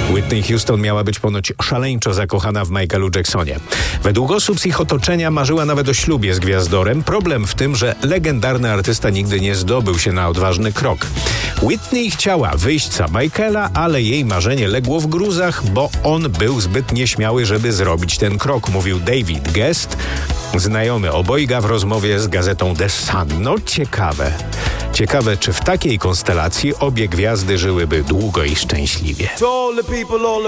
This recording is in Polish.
Whitney Houston miała być ponoć szaleńczo zakochana w Michaelu Jacksonie. Według osób z ich otoczenia marzyła nawet o ślubie z gwiazdorem. Problem w tym, że legendarny artysta nigdy nie zdobył się na odważny krok. Whitney chciała wyjść za Michaela, ale jej marzenie legło w gruzach, bo on był zbyt nieśmiały, żeby zrobić ten krok, mówił David Guest, znajomy obojga w rozmowie z gazetą The Sun. No ciekawe, czy w takiej konstelacji obie gwiazdy żyłyby długo i szczęśliwie.